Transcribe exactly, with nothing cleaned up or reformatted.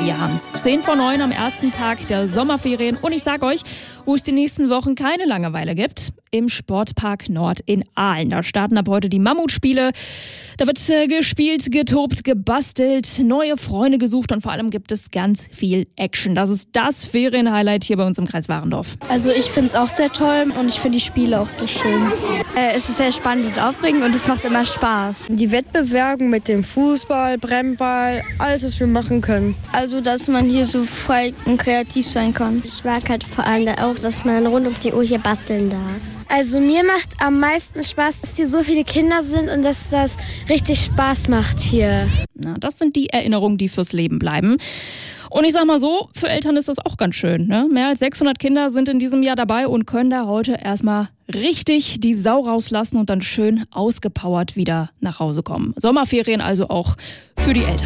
Wir haben's zehn vor neun am ersten Tag der Sommerferien und ich sag euch, wo es die nächsten Wochen keine Langeweile gibt, im Sportpark Nord in Aalen. Da starten ab heute die Mammutspiele. Da wird äh, gespielt, getobt, gebastelt, neue Freunde gesucht und vor allem gibt es ganz viel Action. Das ist das Ferienhighlight hier bei uns im Kreis Warendorf. Also ich finde es auch sehr toll und ich finde die Spiele auch sehr schön. Äh, es ist sehr spannend und aufregend und es macht immer Spaß. Die Wettbewerbe mit dem Fußball, Brennball, alles, was wir machen können. Also, dass man hier so frei und kreativ sein kann. Ich mag halt vor allem auch, dass man rund um die Uhr hier basteln darf. Also mir macht am meisten Spaß, dass hier so viele Kinder sind und dass das richtig Spaß macht hier. Na, das sind die Erinnerungen, die fürs Leben bleiben. Und ich sag mal so, für Eltern ist das auch ganz schön, ne? Mehr als sechshundert Kinder sind in diesem Jahr dabei und können da heute erstmal richtig die Sau rauslassen und dann schön ausgepowert wieder nach Hause kommen. Sommerferien also auch für die Eltern.